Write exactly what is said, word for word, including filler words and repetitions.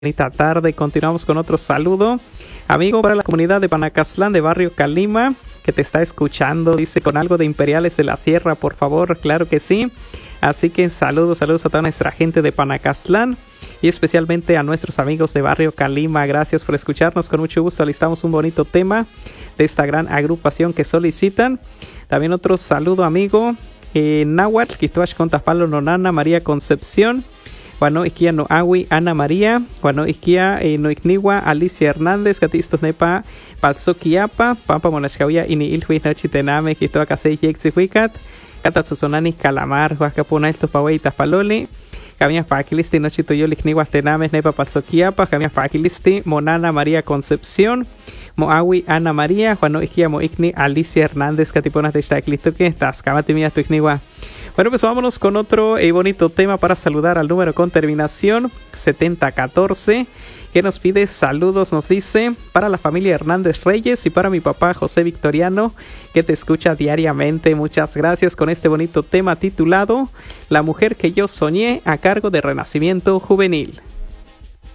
Bonita tarde, continuamos con otro saludo. Amigo para la comunidad de Panacastlán de Barrio Calima, que te está escuchando, dice con algo de Imperiales de la Sierra, por favor, claro que sí. Así que saludos, saludos a toda nuestra gente de Panacastlán y especialmente a nuestros amigos de Barrio Calima. Gracias por escucharnos, con mucho gusto alistamos un bonito tema de esta gran agrupación que solicitan. También otro saludo, amigo, eh, Nahuatl, Quitoach Contaspalo Nonana, María Concepción. Guano Isquia no Awi, Ana María, Guano Isquia eh, no Igniwa, Alicia Hernández, Catistos Nepa, Palzoquiapa, Pampa Monachcavia, Ini Ilhuis Nochitename, Quitoa Casey Yexihuicat, Catatsusonani Calamar, Huascapuna, estos Paweitas Paloli, Camias Paquilisti, Nochitoyoli, Igniwa Tenames, Nepa Palzoquiapa, Camias Paquilisti, Monana María Concepción, Moawi, Ana María, Guano Isquia, Moigni, Alicia Hernández, Catiponas de Chaclisto, que estás, Camatimia, tu Igniwa. Bueno, pues vámonos con otro eh, bonito tema para saludar al número con terminación setenta catorce, que nos pide saludos, nos dice, para la familia Hernández Reyes y para mi papá José Victoriano, que te escucha diariamente. Muchas gracias con este bonito tema titulado La mujer que yo soñé, a cargo de Renacimiento Juvenil.